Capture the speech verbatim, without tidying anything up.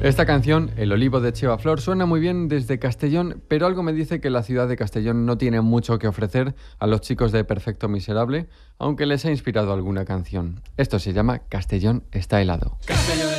Esta canción, El olivo de Cheva Flor, suena muy bien desde Castellón, pero algo me dice que la ciudad de Castellón no tiene mucho que ofrecer a los chicos de Perfecto Miserable, aunque les ha inspirado alguna canción. Esto se llama Castellón está helado. Castellón